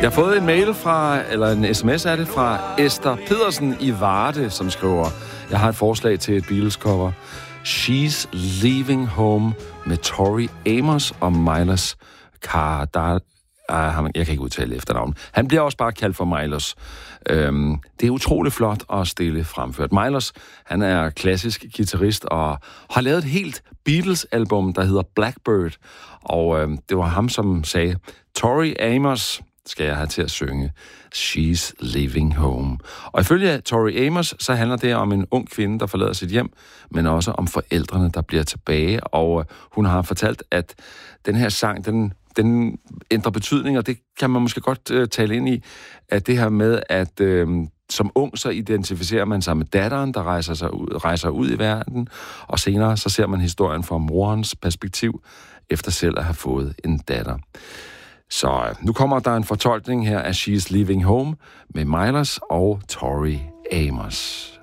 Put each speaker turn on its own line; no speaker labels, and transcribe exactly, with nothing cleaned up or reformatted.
Jeg har fået en mail fra, eller en sms er det, fra Esther Pedersen i Varde, som skriver, jeg har et forslag til et Beatles-cover. She's Leaving Home med Tori Amos og Miles Kardar. Ah, jeg kan ikke udtale efternavn. Han bliver også bare kaldt for Miles. Øhm, det er utroligt flot og stille fremført. Miles, han er klassisk guitarist og har lavet et helt Beatles-album, der hedder Blackbird. Og øhm, det var ham, som sagde, Tori Amos skal jeg have til at synge She's Leaving Home. Og ifølge Tori Amos, så handler det om en ung kvinde, der forlader sit hjem, men også om forældrene, der bliver tilbage. Og øh, hun har fortalt, at den her sang, den den ændrer betydning, og det kan man måske godt øh, tale ind i, at det her med, at øh, som ung, så identificerer man sig med datteren, der rejser, sig ud, rejser ud i verden, og senere så ser man historien fra morens perspektiv, efter selv at have fået en datter. Så øh, nu kommer der en fortolkning her af She's Leaving Home med Miles og Tori Amos.